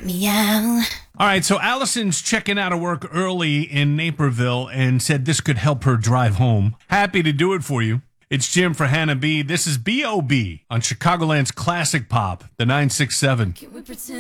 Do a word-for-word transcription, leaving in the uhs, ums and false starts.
Meow. All right, so Allison's checking out of work early in Naperville and said this could help her drive home. Happy to do it for you. It's Jim for Hannah B. This is B O B on Chicagoland's Classic Pop, the nine six seven. Can we pretend